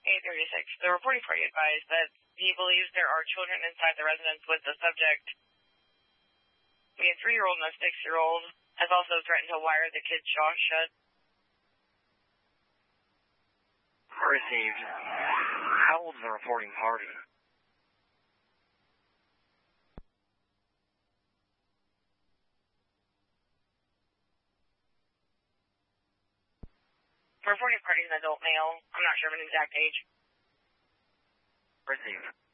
8:36. The reporting party advised that he believes there are children inside the residence with the subject. A 3-year-old and a 6-year-old has also threatened to wire the kid's jaw shut. Received. How old is the reporting party? The reporting party is an adult male. I'm not sure of an exact age. Received.